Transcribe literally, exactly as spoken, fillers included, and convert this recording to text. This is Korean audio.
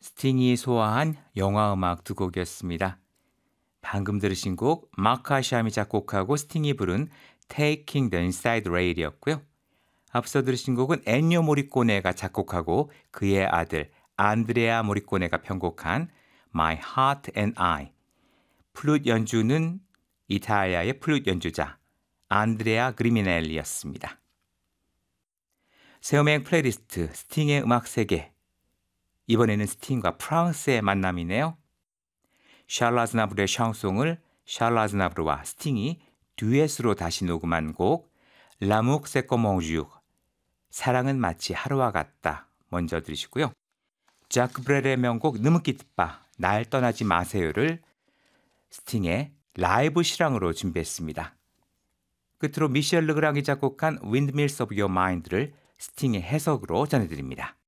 스팅이 소화한 영화 음악 두 곡이었습니다. 방금 들으신 곡 마크 하샴이 작곡하고 스팅이 부른 Taking the Inside Rail이었고요. 앞서 들으신 곡은 엔뇨 모리꼬네가 작곡하고 그의 아들 안드레아 모리꼬네가 편곡한 My Heart and I. 플룻 연주는 이탈리아의 플룻 연주자 안드레아 그리미넬리였습니다. 세우메인 플레이리스트 스팅의 음악 세계. 이번에는 스팅과 프랑스의 만남이네요. 샬르 아즈나브르의 샹송을 샬르 아즈나브르와 스팅이 듀엣으로 다시 녹음한 곡 L'amour c'est comme un jour. 사랑은 마치 하루와 같다. 먼저 들으시고요. 자크 브렐의 명곡 느무끼뜨빠 날 떠나지 마세요를 스팅의 라이브 실황으로 준비했습니다. 끝으로 미셸 르그랑이 작곡한 Windmills of Your Mind를 스팅의 해석으로 전해드립니다.